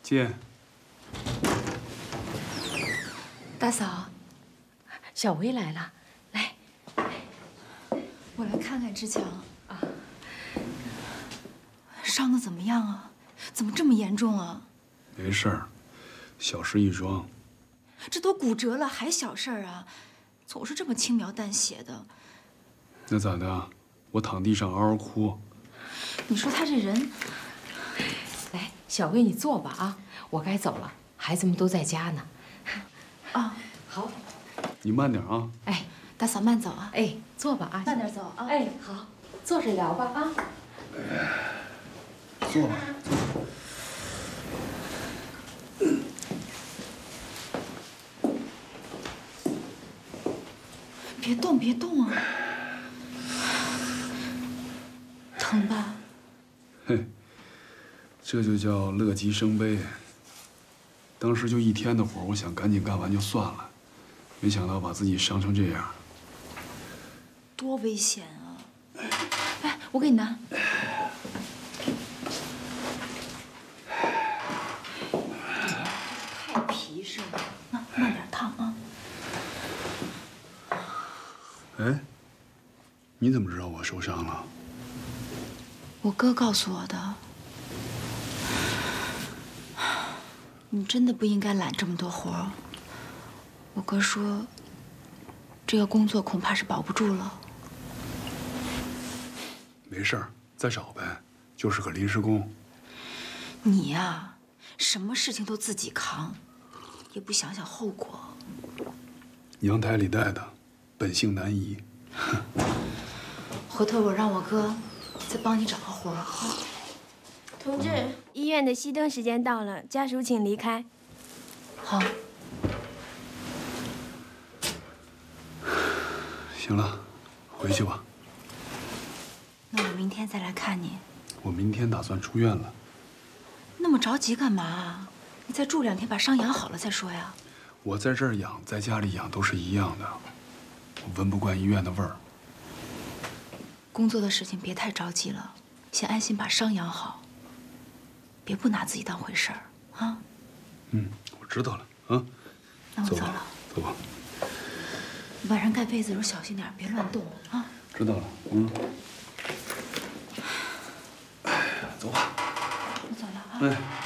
进。 大嫂， 小薇来了，来， 我来看看志强啊，伤的怎么样啊？怎么这么严重啊？ 没事儿，小事一桩。 这都骨折了还小事儿啊？总是这么轻描淡写的。 那咋的？我躺地上嗷嗷哭。 你说他这人…… 来，小薇你坐吧啊，我该走了，孩子们都在家呢。 啊， 好， 你慢点啊。 哎，大嫂慢走啊。 哎，坐吧啊， 慢点走啊。 哎，好，坐着聊吧啊。 坐吧。 别动，别动啊！疼吧？ 嘿，这就叫乐极生悲。当时就一天的活，我想赶紧干完就算了，没想到把自己伤成这样。 多危险啊！哎，我给你拿。太皮实了，慢点烫啊。 哎，你怎么知道我受伤了？ 我哥告诉我的。你真的不应该揽这么多活儿。我哥说，这个工作恐怕是保不住了。 没事儿，再找呗，就是个临时工。 你呀，什么事情都自己扛，也不想想后果。 娘胎里带的，本性难移。 回头我让我哥再帮你找个活儿。 同志，医院的熄灯时间到了，家属请离开。 好。 行了，回去吧。 那我明天再来看你。 我明天打算出院了。 那么着急干嘛啊？你再住2天，把伤养好了再说呀。 我在这儿养，在家里养都是一样的。我闻不惯医院的味儿。 工作的事情别太着急了，先安心把伤养好。别不拿自己当回事儿啊。 嗯，我知道了啊。 那我走了。 走吧。 晚上盖被子的时候小心点，别乱动啊。 知道了。嗯。哎呀，走吧。 我走了啊。 哎。